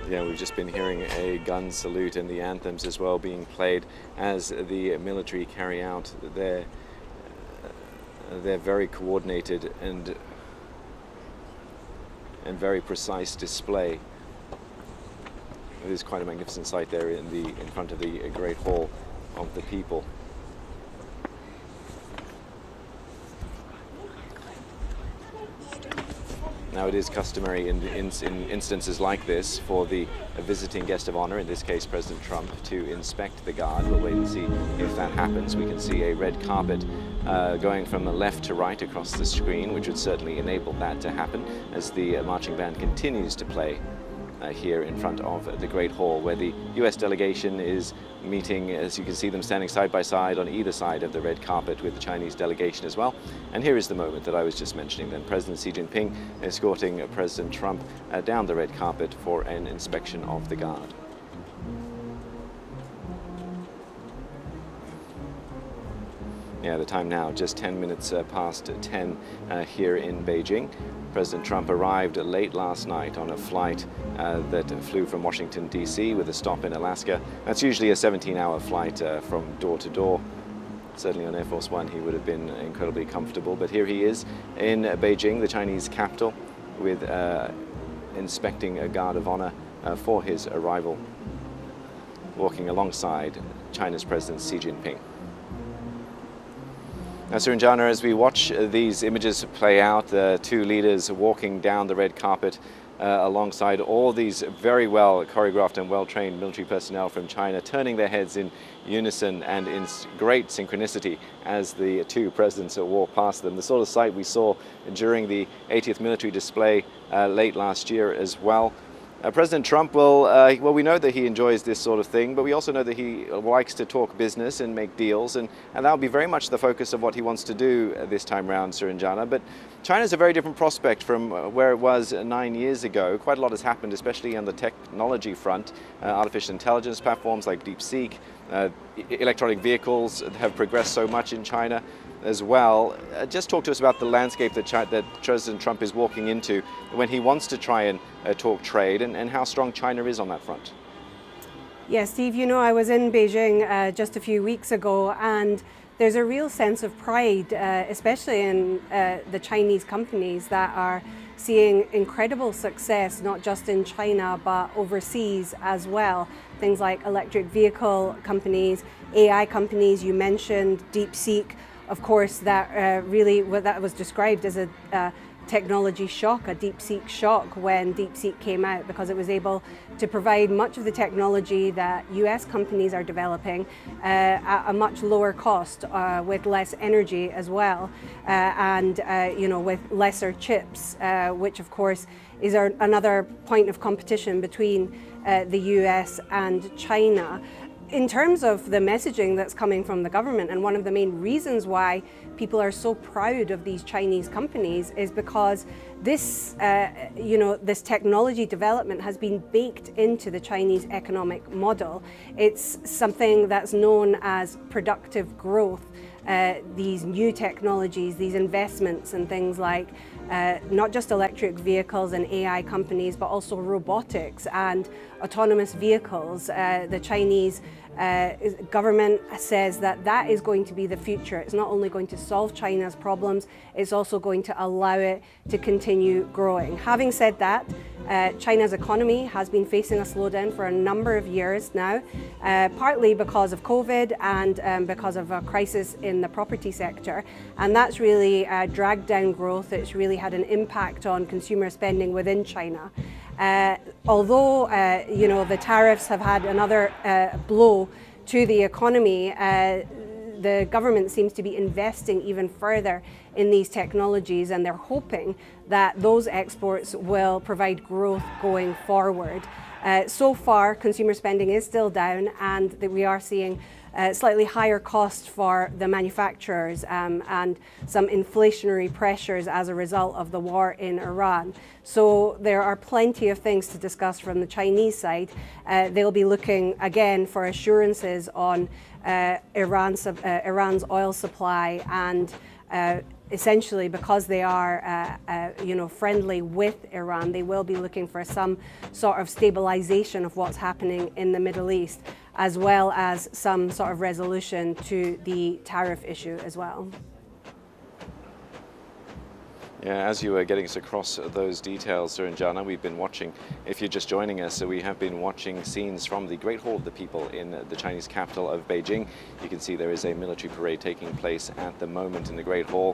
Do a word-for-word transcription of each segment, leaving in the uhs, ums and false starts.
Yeah, we've just been hearing a gun salute and the anthems as well being played as the military carry out their, uh, their very coordinated and, and very precise display. It is quite a magnificent sight there in, the, in front of the Great Hall of the People. Now, it is customary in, in, in instances like this for the visiting guest of honor, in this case President Trump, to inspect the Guard. We'll wait and see if that happens. We can see a red carpet uh, going from the left to right across the screen, which would certainly enable that to happen as the uh, marching band continues to play uh, here in front of the Great Hall, where the U S delegation is meeting. As you can see them standing side by side on either side of the red carpet with the Chinese delegation as well. And here is the moment that I was just mentioning then. President Xi Jinping escorting President Trump uh, down the red carpet for an inspection of the Guard. Yeah, the time now just ten minutes uh, past ten uh, here in Beijing. President Trump arrived late last night on a flight uh, that flew from Washington, D C with a stop in Alaska. That's usually a seventeen hour flight uh, from door to door. Certainly on Air Force One he would have been incredibly comfortable, but here he is in Beijing, the Chinese capital, with uh, inspecting a guard of honor uh, for his arrival, walking alongside China's President Xi Jinping. Now, Suranjana, as we watch uh, these images play out, the two leaders walking down the red carpet uh, alongside all these very well choreographed and well-trained military personnel from China, turning their heads in unison and in great synchronicity as the two presidents walk past them. The sort of sight we saw during the eightieth military display uh, late last year as well. Uh, President Trump will, uh, well, we know that he enjoys this sort of thing, but we also know that he likes to talk business and make deals, and, and that will be very much the focus of what he wants to do uh, this time round, Suranjana. But China's a very different prospect from uh, where it was uh, nine years ago. Quite a lot has happened, especially on the technology front. Uh, artificial intelligence platforms like DeepSeek, uh, electronic vehicles have progressed so much in China as well. Uh, just talk to us about the landscape that, China, that President Trump is walking into when he wants to try and uh, talk trade, and, and how strong China is on that front. Yeah, Steve, you know, I was in Beijing uh, just a few weeks ago, and there's a real sense of pride, uh, especially in uh, the Chinese companies that are seeing incredible success, not just in China, but overseas as well. Things like electric vehicle companies, A I companies, you mentioned DeepSeek. Of course, that uh, really, what that was described as a uh, technology shock, a DeepSeek shock when DeepSeek came out, because it was able to provide much of the technology that U S companies are developing uh, at a much lower cost, uh, with less energy as well, uh, and uh, you know, with lesser chips, uh, which of course is our, another point of competition between uh, the U S and China. In terms of the messaging that's coming from the government, and one of the main reasons why people are so proud of these Chinese companies is because this, uh, you know, this technology development has been baked into the Chinese economic model. It's something that's known as productive growth. Uh, these new technologies, these investments and things like uh, not just electric vehicles and A I companies, but also robotics and autonomous vehicles. Uh, the Chinese uh, government says that that is going to be the future. It's not only going to solve China's problems, it's also going to allow it to continue growing. Having said that, Uh, China's economy has been facing a slowdown for a number of years now, uh, partly because of COVID and um, because of a crisis in the property sector. And that's really uh, dragged down growth. It's really had an impact on consumer spending within China. Uh, although, uh, you know, the tariffs have had another uh, blow to the economy, uh, the government seems to be investing even further in these technologies, and they're hoping that those exports will provide growth going forward. Uh, so far, consumer spending is still down, and that we are seeing uh, slightly higher costs for the manufacturers um, and some inflationary pressures as a result of the war in Iran. So there are plenty of things to discuss from the Chinese side. Uh, they'll be looking again for assurances on uh, Iran's, uh, Iran's oil supply and uh, essentially, because they are, uh, uh, you know, friendly with Iran, they will be looking for some sort of stabilization of what's happening in the Middle East, as well as some sort of resolution to the tariff issue as well. Yeah, as you were getting us across those details, Suranjana, we've been watching, if you're just joining us, so we have been watching scenes from the Great Hall of the People in the Chinese capital of Beijing. You can see there is a military parade taking place at the moment in the Great Hall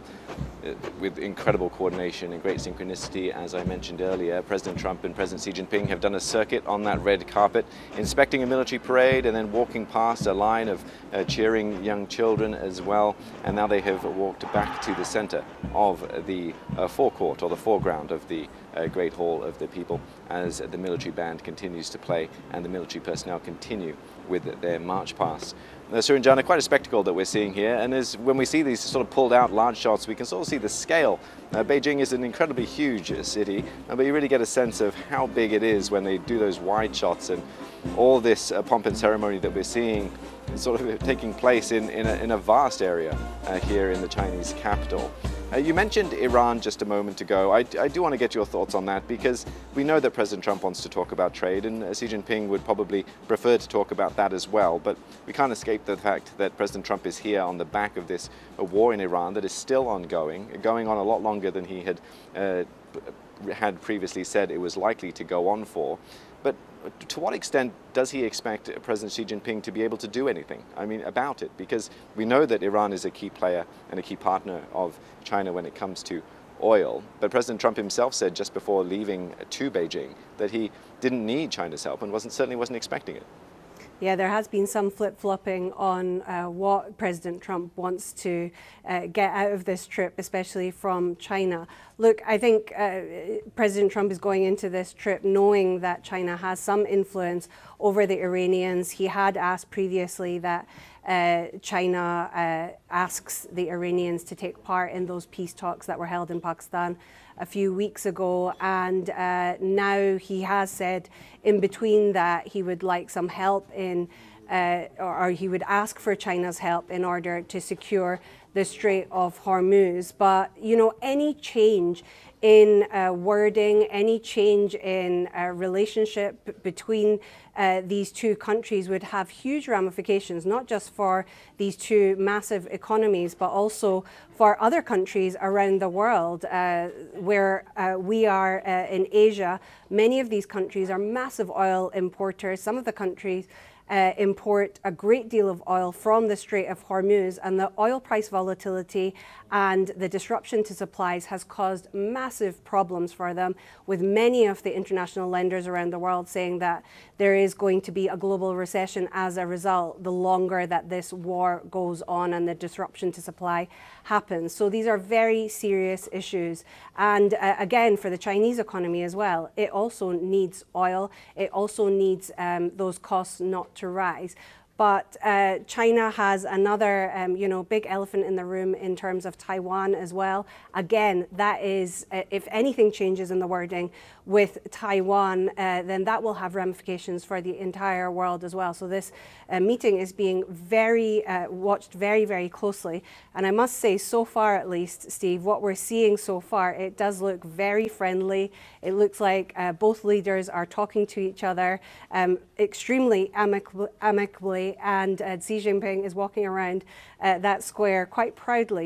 with incredible coordination and great synchronicity. As I mentioned earlier, President Trump and President Xi Jinping have done a circuit on that red carpet, inspecting a military parade and then walking past a line of uh, cheering young children as well. And now they have walked back to the center of the Uh, forecourt or the foreground of the uh, Great Hall of the People as the military band continues to play and the military personnel continue with their march past. Uh, Suranjana, quite a spectacle that we're seeing here, and as when we see these sort of pulled out large shots, we can sort of see the scale. Uh, Beijing is an incredibly huge city, uh, but you really get a sense of how big it is when they do those wide shots, and all this uh, pomp and ceremony that we're seeing sort of taking place in, in, a, in a vast area uh, here in the Chinese capital. Uh, you mentioned Iran just a moment ago. I, I do want to get your thoughts on that, because we know that President Trump wants to talk about trade, and uh, Xi Jinping would probably prefer to talk about that as well. But we can't escape the fact that President Trump is here on the back of this uh, war in Iran that is still ongoing, going on a lot longer than he had uh, had previously said it was likely to go on for. But to what extent does he expect President Xi Jinping to be able to do anything, I mean, about it? Because we know that Iran is a key player and a key partner of China when it comes to oil. But President Trump himself said just before leaving to Beijing that he didn't need China's help and wasn't certainly wasn't expecting it. Yeah, there has been some flip-flopping on uh, what President Trump wants to uh, get out of this trip, especially from China. Look, I think uh, President Trump is going into this trip knowing that China has some influence over the Iranians. He had asked previously that uh, China uh, asks the Iranians to take part in those peace talks that were held in Pakistan a few weeks ago, and uh, now he has said in between that he would like some help in, uh, or, or he would ask for China's help in order to secure the Strait of Hormuz. But, you know, any change in uh, wording, any change in uh, relationship between uh, these two countries would have huge ramifications, not just for these two massive economies, but also for other countries around the world. Uh, where uh, we are uh, in Asia, many of these countries are massive oil importers. Some of the countries Uh, import a great deal of oil from the Strait of Hormuz, and the oil price volatility and the disruption to supplies has caused massive problems for them, with many of the international lenders around the world saying that there is going to be a global recession as a result the longer that this war goes on and the disruption to supply happens. So these are very serious issues. And uh, again, for the Chinese economy as well, it also needs oil. It also needs um, those costs not to rise. But uh, China has another, um, you know, big elephant in the room in terms of Taiwan as well. Again, that is, uh, if anything changes in the wording with Taiwan, uh, then that will have ramifications for the entire world as well. So this uh, meeting is being very uh, watched very, very closely. And I must say, so far at least, Steve, what we're seeing so far, it does look very friendly. It looks like uh, both leaders are talking to each other um, extremely amicably. amicably and uh, Xi Jinping is walking around uh, that square quite proudly,